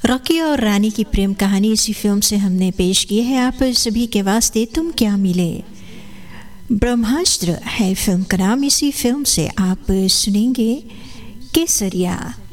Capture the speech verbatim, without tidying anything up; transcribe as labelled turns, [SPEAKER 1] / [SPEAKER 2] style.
[SPEAKER 1] Rocky और रानी की प्रेम कहानी इसी फिल्म से हमने पेश की है आप सभी के वास्ते। तुम क्या मिले, ब्रह्मास्त्र है फिल्म का नाम। इसी फिल्म से आप सुनेंगे केसरिया।